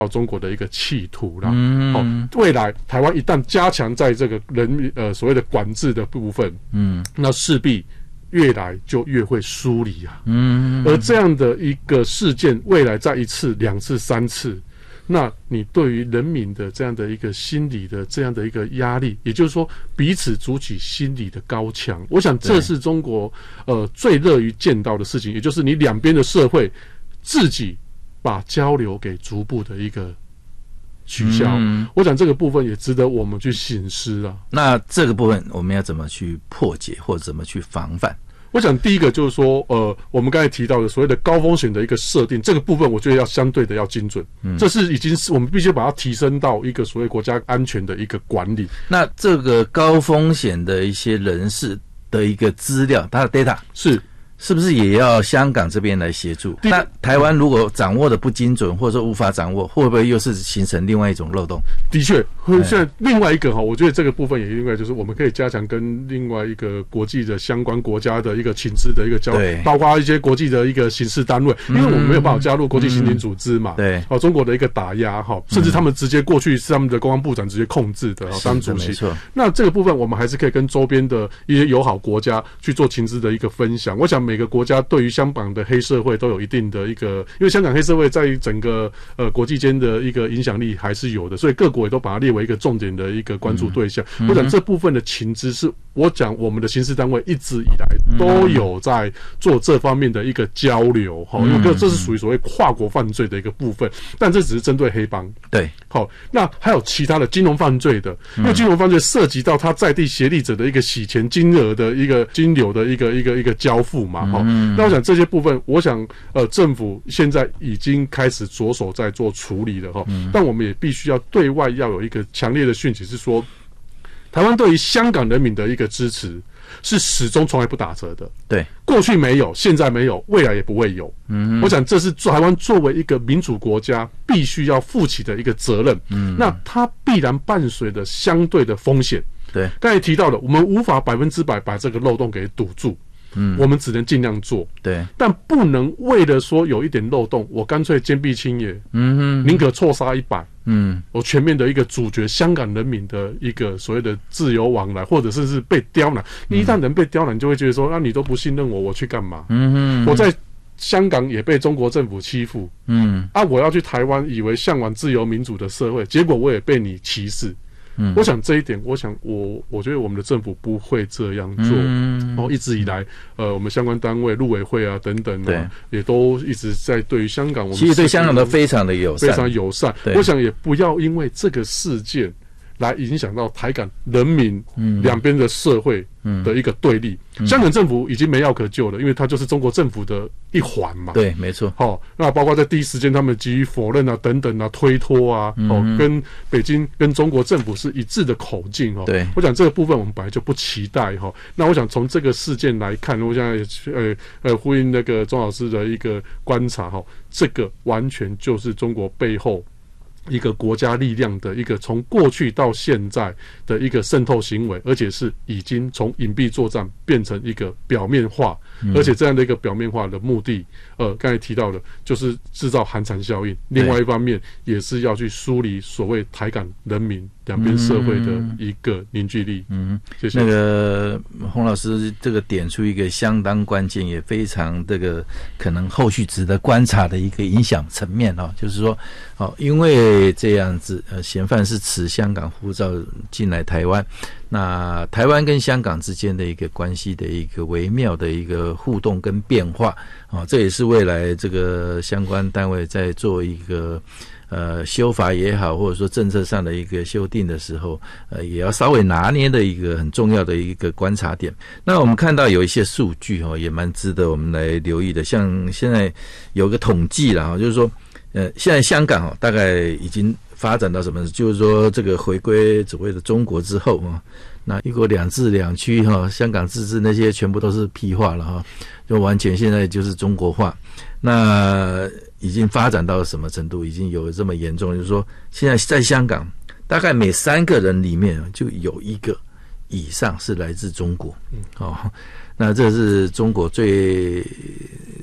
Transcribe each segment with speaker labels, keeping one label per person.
Speaker 1: 中国的一个企图啦。未来台湾一旦加强在这个所谓的管制的部分，那势必越来就越会疏离啊。而这样的一个事件，未来再1次、2次、3次，那你对于人民的这样的一个心理的这样的一个压力，也就是说彼此筑起心理的高墙，我想这是中国最乐于见到的事情，也就是你两边的社会自己把交流给逐步的一个取消。我想这个部分也值得我们去省思啊。
Speaker 2: 那这个部分我们要怎么去破解，或者怎么去防范？
Speaker 1: 我想第一个就是说，我们刚才提到的所谓的高风险的一个设定，这个部分我觉得要相对的要精准。这是已经是我们必须把它提升到一个所谓国家安全的一个管理。
Speaker 2: 那这个高风险的一些人士的一个资料，它的 data 是不是也要香港这边来协助？那台湾如果掌握的不精准，或者说无法掌握，会不会又是形成另外一种漏洞？
Speaker 1: 的确，现在另外一个我觉得这个部分也另外就是我们可以加强跟另外一个国际的相关国家的一个情资的一个交流，包括一些国际的一个刑事单位，因为我们没有办法加入国际刑警组织嘛。对，中国的一个打压甚至他们直接过去是他们的公安部长直接控制的当主席。那这个部分我们还是可以跟周边的一些友好国家去做情资的一个分享。我想每个国家对于香港的黑社会都有一定的一个，因为香港黑社会在整个国际间的一个影响力还是有的，所以各国也都把它列为一个重点的一个关注对象。我想这部分的情资是我讲我们的刑事单位一直以来都有在做这方面的一个交流，因为这是属于所谓跨国犯罪的一个部分，但这只是针对黑帮。对，好，那还有其他的金融犯罪的，因为金融犯罪涉及到他在地协力者的一个洗钱金额的一个金流的一个交付嘛。那我想这些部分，我想政府现在已经开始着手在做处理了但我们也必须要对外要有一个强烈的讯息，是说台湾对于香港人民的一个支持是始终从来不打折的。对，过去没有，现在没有，未来也不会有。我想这是台湾作为一个民主国家必须要负起的一个责任。那它必然伴随着相对的风险。对，刚才提到的，我们无法100%把这个漏洞给堵住。我们只能尽量做，对，但不能为了说有一点漏洞，我干脆坚壁清野，宁可错杀100，我全面的一个阻绝香港人民的一个所谓的自由往来，或者是被刁难。你一旦人被刁难，你就会觉得说，那你都不信任我去干嘛？我在香港也被中国政府欺负，我要去台湾，以为向往自由民主的社会，结果我也被你歧视。我想这一点，我觉得我们的政府不会这样做。一直以来，我们相关单位、陆委会啊等等也都一直在对于香港，我们
Speaker 2: 其实对香港都非常的友善，
Speaker 1: 非常友善。我想也不要因为这个事件来影响到台港人民两边的社会的一个对立。香港政府已经没药可救了，因为它就是中国政府的一环嘛。对，没错。那包括在第一时间他们急于否认啊、等等啊、推脱啊，跟北京跟中国政府是一致的口径。对，我想这个部分我们本来就不期待。那我想从这个事件来看，我想也呼应那个钟老师的一个观察。这个完全就是中国背后一个国家力量的一个从过去到现在的一个渗透行为，而且是已经从隐蔽作战变成一个表面化，而且这样的一个表面化的目的，刚才提到的就是制造寒蝉效应，另外一方面也是要去梳理所谓台港人民两边社会的一个凝聚力。谢谢。那个
Speaker 2: 洪老师这个点出一个相当关键，也非常这个可能后续值得观察的一个影响层面就是说，因为这样子，嫌犯是持香港护照进来台湾，那台湾跟香港之间的一个关系的一个微妙的一个互动跟变化，这也是未来这个相关单位在做一个修法也好，或者说政策上的一个修订的时候，也要稍微拿捏的一个很重要的一个观察点。那我们看到有一些数据也蛮值得我们来留意的，像现在有个统计啦，就是说现在香港大概已经发展到什么？就是说这个回归所谓的中国之后那一国两制两区香港自治那些全部都是屁话了就完全现在就是中国化。那已经发展到什么程度？已经有这么严重，就是说现在在香港，大概每3个人里面就有1个以上是来自中国。那这是中国最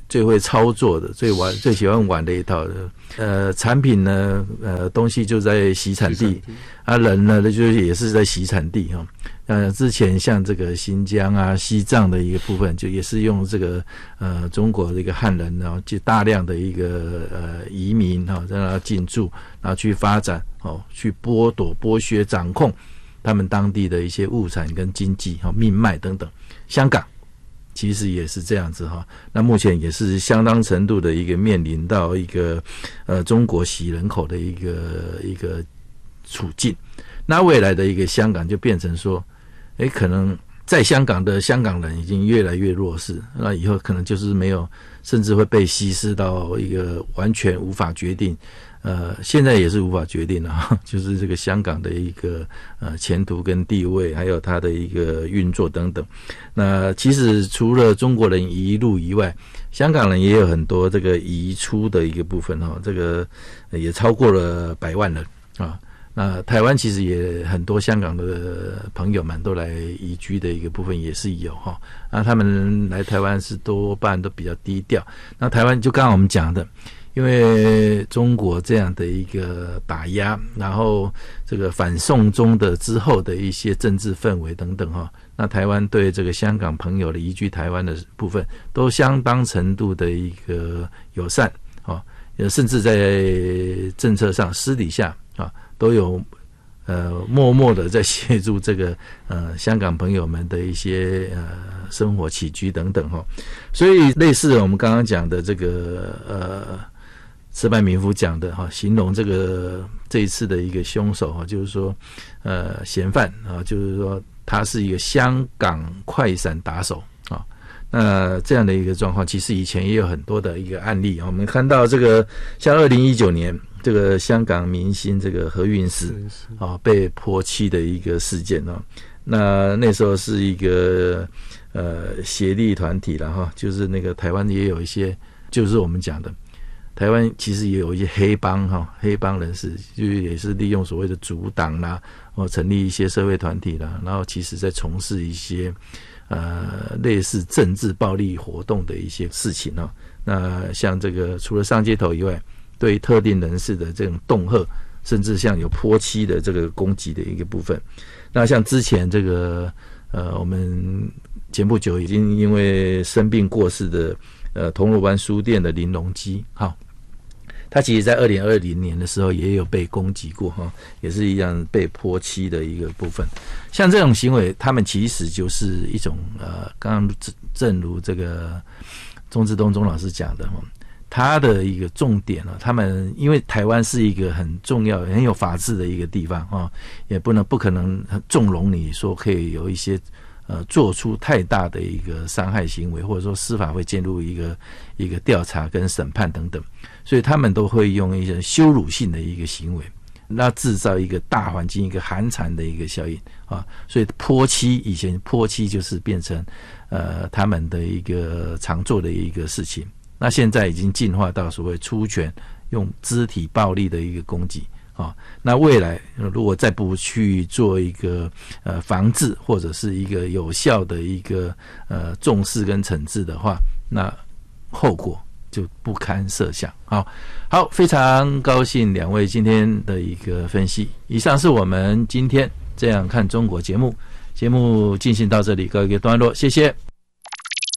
Speaker 2: 最会操作的、最喜欢玩的一套的。产品呢，东西就在洗产地，人呢就是也是在洗产地哈。之前像这个新疆啊、西藏的一个部分，就也是用这个中国的一个汉人，然后就大量的一个移民哈，让他进驻，然后去发展去剥削、掌控他们当地的一些物产跟经济命脉等等。香港其实也是这样子哈，那目前也是相当程度的一个面临到一个中国洗人口的一个处境。那未来的一个香港就变成说，可能在香港的香港人已经越来越弱势，那以后可能就是没有，甚至会被稀释到一个完全无法决定。现在也是无法决定了，就是这个香港的一个前途跟地位，还有它的一个运作等等。那其实除了中国人移入以外，香港人也有很多这个移出的一个部分这个也超过了100万人啊。那台湾其实也很多香港的朋友们都来移居的一个部分也是有哈。那他们来台湾是多半都比较低调。那台湾就刚刚我们讲的，因为中国这样的一个打压，然后这个反送中的之后的一些政治氛围等等哈，那台湾对这个香港朋友的移居台湾的部分都相当程度的一个友善啊，甚至在政策上私底下啊都有默默的在协助这个香港朋友们的一些生活起居等等哈，所以类似我们刚刚讲的这个石柏民夫讲的哈，形容这一次的一个凶手哈，就是说嫌犯啊，就是说他是一个香港快闪打手啊。那这样的一个状况，其实以前也有很多的一个案例啊。我们看到这个像2019年这个香港明星这个何韵诗啊被泼漆的一个事件啊，那时候是一个协力团体了哈，就是那个台湾也有一些，就是我们讲的。台湾其实也有一些黑帮黑帮人士，就也是利用所谓的阻挡啦，成立一些社会团体啦，然后其实在从事一些类似政治暴力活动的一些事情那像这个除了上街头以外，对特定人士的这种恫吓，甚至像有泼漆的这个攻击的一个部分。那像之前这个我们前不久已经因为生病过世的铜锣湾书店的林隆基他其实在2020年的时候也有被攻击过也是一样被泼漆的一个部分。像这种行为，他们其实就是一种刚刚正如这个钟志东钟老师讲的他的一个重点他们因为台湾是一个很重要很有法治的一个地方也不可能纵容你说可以有一些做出太大的一个伤害行为，或者说司法会介入一个调查跟审判等等，所以他们都会用一些羞辱性的一个行为，那制造一个大环境一个寒蝉的一个效应所以泼漆以前泼漆就是变成他们的一个常做的一个事情，那现在已经进化到所谓出拳用肢体暴力的一个攻击那未来如果再不去做一个防治或者是一个有效的一个重视跟惩治的话，那后果就不堪设想。好，非常高兴两位今天的一个分析。以上是我们今天这样看中国节目进行到这里告一个段落，谢谢。